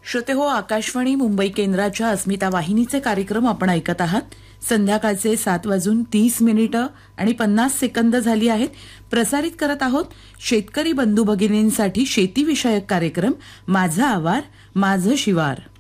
श्रोते हो, आकाशवाणी मुंबई केंद्राच्या अस्मिता वाहिनीचे कार्यक्रम आपण ऐकत आहात. संध्याकाळचे 7:30 आणि 50 सेकंद झाली आहेत. प्रसारित करत आहोत शेतकरी बंधू भगिनींसाठी शेतीविषयक कार्यक्रम माझा आवार माझं शिवार.